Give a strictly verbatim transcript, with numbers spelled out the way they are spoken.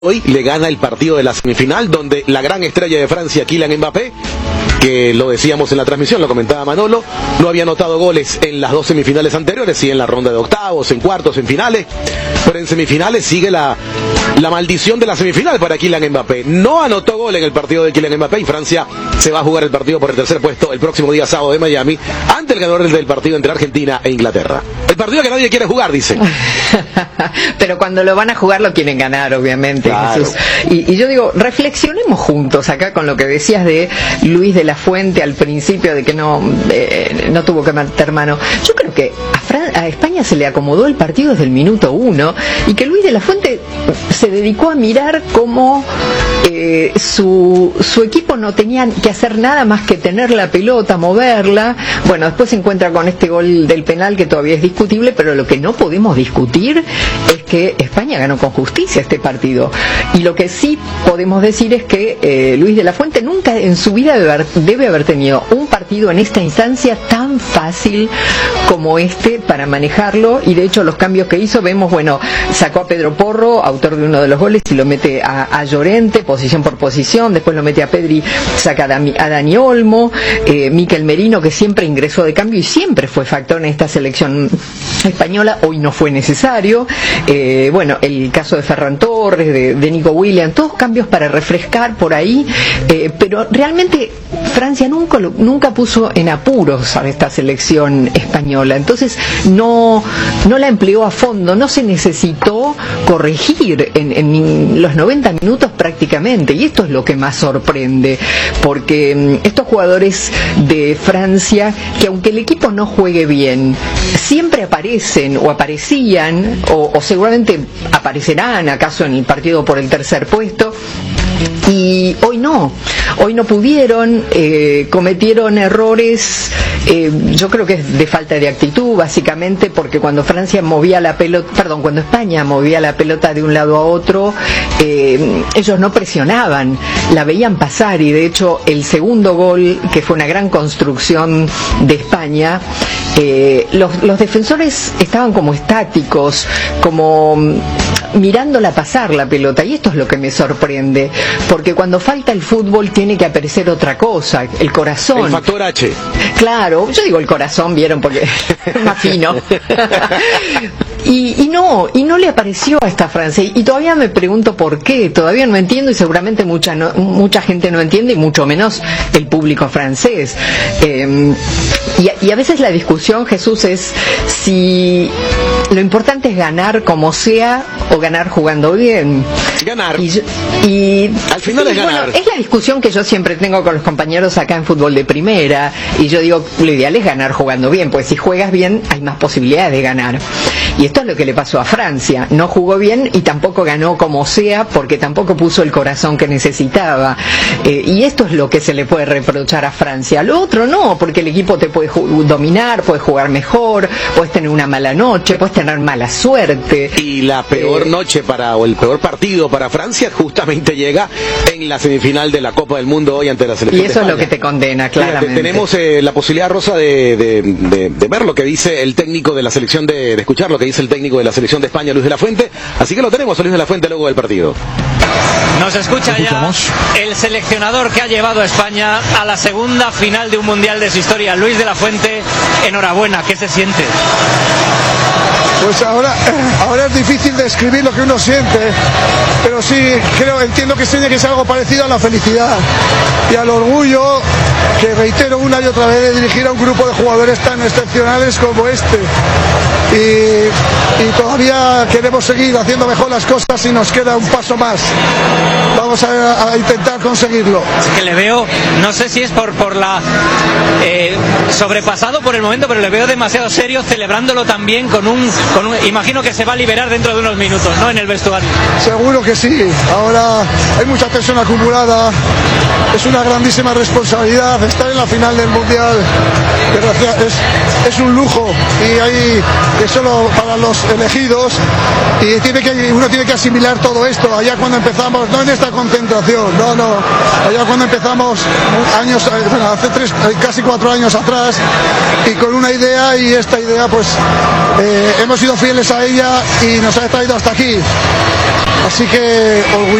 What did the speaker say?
Hoy le gana el partido de la semifinal, donde la gran estrella de Francia, Kylian Mbappé, que lo decíamos en la transmisión, lo comentaba Manolo, no había anotado goles en las dos semifinales anteriores, sí en la ronda de octavos, en cuartos, en finales, pero en semifinales sigue la, la maldición de la semifinal para Kylian Mbappé. No anotó gol en el partido de Kylian Mbappé y Francia se va a jugar el partido por el tercer puesto el próximo día sábado de Miami, ante el ganador del partido entre Argentina e Inglaterra. El partido que nadie quiere jugar, dicen. Pero cuando lo van a jugar lo quieren ganar, obviamente, claro. Jesús. Y, y yo digo, reflexionemos juntos acá con lo que decías de Luis de la Fuente al principio, de que no, eh, no tuvo que meter mano. Yo creo que a, Fran- a España se le acomodó el partido desde el minuto uno y que Luis de la Fuente se dedicó a mirar cómo eh, su, su equipo no tenía que hacer nada más que tener la pelota, moverla. Bueno, después se encuentra con este gol del penal que todavía es discutible, pero lo que no podemos discutir es que España ganó con justicia este partido. Y lo que sí podemos decir es que eh, Luis de la Fuente nunca en su vida debe haber, debe haber tenido un partido en esta instancia tan fácil como este para manejarlo, y de hecho los cambios que hizo, vemos, bueno, sacó a Pedro Porro, autor de uno de los goles, y lo mete a, a Llorente, posición por posición, después lo mete a Pedri, saca a, Dami, a Dani Olmo, eh, Mikel Merino, que siempre ingresó de cambio y siempre fue factor en esta selección española, hoy no fue necesario. Eh, bueno, el caso de Ferran Torres, de, de Nico Williams, todos cambios para refrescar por ahí, eh, pero realmente Francia nunca, nunca puso en apuros a esta selección española, entonces no, no la empleó a fondo, no se necesitó corregir en, en los noventa minutos prácticamente, y esto es lo que más sorprende, porque estos jugadores de Francia, que aunque el equipo no juegue bien, siempre aparecen o aparecían o, o seguramente aparecerán acaso en el partido por el tercer puesto, y hoy no, hoy no pudieron, eh, cometieron errores, eh, yo creo que es de falta de actitud básicamente, porque cuando Francia movía la pelota, perdón, cuando España movía la pelota de un lado a otro, eh, ellos no presionaban, la veían pasar, y de hecho el segundo gol, que fue una gran construcción de España, eh, los, los defensores estaban como estáticos, como mirándola pasar la pelota, y esto es lo que me sorprende, porque cuando falta el fútbol tiene que aparecer otra cosa, el corazón. El factor H. Claro, yo digo el corazón, vieron, porque es más fino. Y, y no, y no le apareció a esta Francia, y todavía me pregunto por qué, todavía no entiendo, y seguramente mucha no, mucha gente no entiende, y mucho menos el público francés. Eh, y, y a veces la discusión, Jesús, es si lo importante es ganar como sea o ganar jugando bien. Ganar. Y, yo, y al final sí, es ganar. Bueno, es la discusión que yo siempre tengo con los compañeros acá en fútbol de primera, y yo digo, lo ideal es ganar jugando bien, pues si juegas bien hay más posibilidades de ganar. Y esto es lo que le pasó a Francia, no jugó bien y tampoco ganó como sea, porque tampoco puso el corazón que necesitaba, eh, y esto es lo que se le puede reprochar a Francia. Lo otro no, porque el equipo te puede ju- dominar, puedes jugar mejor, puedes tener una mala noche, puedes tener mala suerte. Y la peor eh, noche para, o el peor partido para Francia justamente llega en la semifinal de la Copa del Mundo hoy ante la selección. Y eso es lo que te condena, claramente. Fíjate, tenemos eh, la posibilidad, Rosa, de, de, de, de ver lo que dice el técnico de la selección, de, de escuchar lo que dice el técnico de la selección de España, Luis de la Fuente, así que lo tenemos a Luis de la Fuente luego del partido. Nos escucha ya el seleccionador que ha llevado a España a la segunda final de un mundial de su historia, Luis de la Fuente. Enhorabuena, ¿qué se siente? Pues ahora, ahora es difícil describir lo que uno siente, pero sí creo, entiendo que tiene que ser algo parecido a la felicidad y al orgullo, que reitero una y otra vez, de dirigir a un grupo de jugadores tan excepcionales como este. Y, y todavía queremos seguir haciendo mejor las cosas y nos queda un paso más. Vamos a, a intentar conseguirlo. Es que le veo, no sé si es por, por la eh, sobrepasado por el momento, pero le veo demasiado serio, celebrándolo también con un, con un, imagino que se va a liberar dentro de unos minutos, ¿no?, en el vestuario. Seguro que sí. Ahora hay mucha tensión acumulada, es una grandísima responsabilidad estar en la final del mundial, es, es un lujo, y hay que solo para los elegidos, y tiene que, uno tiene que asimilar todo esto. Allá cuando empezamos, no en esta concentración, no, no, allá cuando empezamos años, bueno, hace tres, casi cuatro años atrás, y con una idea, y esta idea pues eh, hemos sido fieles a ella y nos ha traído hasta aquí. Así que orgulloso.